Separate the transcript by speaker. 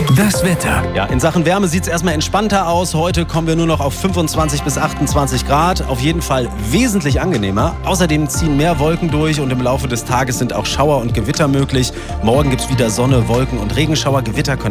Speaker 1: Das Wetter.
Speaker 2: Ja, in Sachen Wärme sieht es erstmal entspannter aus. Heute kommen wir nur noch auf 25 bis 28 Grad. Auf jeden Fall wesentlich angenehmer. Außerdem ziehen mehr Wolken durch und im Laufe des Tages sind auch Schauer und Gewitter möglich. Morgen gibt es wieder Sonne, Wolken und Regenschauer. Gewitter können